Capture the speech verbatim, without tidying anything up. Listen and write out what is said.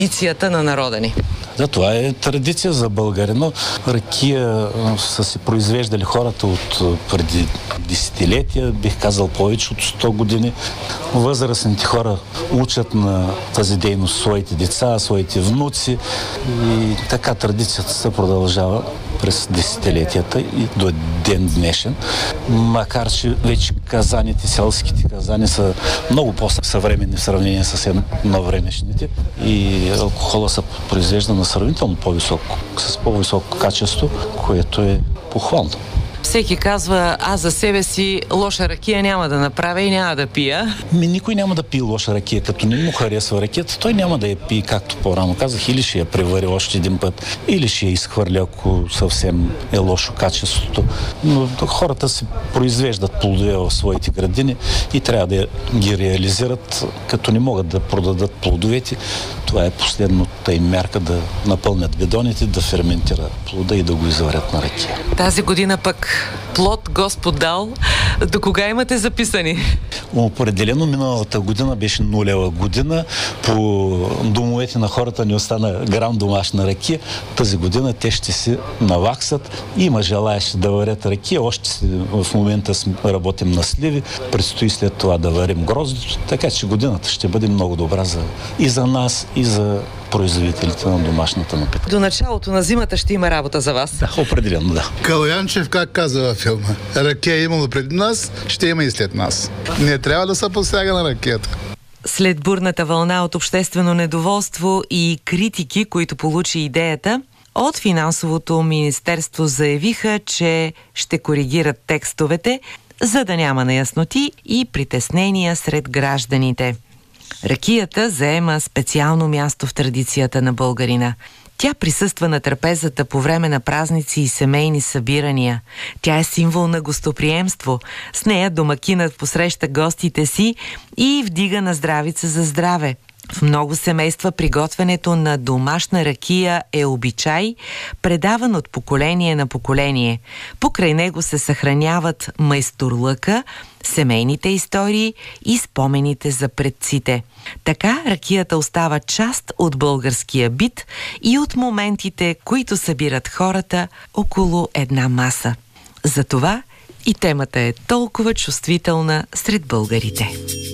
традицията на народа ни. Да, това е традиция за българи, но ракия са си произвеждали хората от преди десетилетия, бих казал повече от сто години. Възрастните хора учат на тази дейност своите деца, своите внуци и така традицията се продължава през десетилетията и до ден днешен. Макар че вече казаните, селските казани са много по-съвременни в сравнение с едновремешните и алкохола се произвежда на сравнително по-високо, с по-високо качество, което е похвално. Всеки казва, аз за себе си лоша ракия няма да направя и няма да пия. Ми, никой няма да пие лоша ракия. Като не му харесва ракията, той няма да я пие, както по-рано казах, или ще я превари още един път, или ще я изхвърля, ако съвсем е лошо качеството. Но хората си произвеждат плодове в своите градини и трябва да ги реализират, като не могат да продадат плодовете. Това е последната им мярка да напълнят бидоните, да ферментират плода и да го изварят на ракия. Тази година пък плод Господ дал. До кога имате записани? Определено миналата година беше нулева година. По домовете на хората не остана грам домашна ракия. Тази година те ще се наваксат. Има желаящи да варят ракия. Още в момента работим на сливи. Предстои след това да варим гроздето. Така че годината ще бъде много добра за, и за нас, и за производителите на домашната напитка. До началото на зимата ще има работа за вас. Да, определено, да. Калоянчев как каза във филма? Ракия е имало преди нас, ще има и след нас. Не трябва да се посяга на ракията. След бурната вълна от обществено недоволство и критики, които получи идеята, от Финансовото министерство заявиха, че ще коригират текстовете, за да няма неясноти и притеснения сред гражданите. Ракията заема специално място в традицията на българина. Тя присъства на трапезата по време на празници и семейни събирания. Тя е символ на гостоприемство. С нея домакинът посреща гостите си и вдига на здравица за здраве. В много семейства приготвянето на домашна ракия е обичай, предаван от поколение на поколение. Покрай него се съхраняват майсторлъка, семейните истории и спомените за предците. Така ракията остава част от българския бит и от моментите, които събират хората около една маса. Затова и темата е толкова чувствителна сред българите.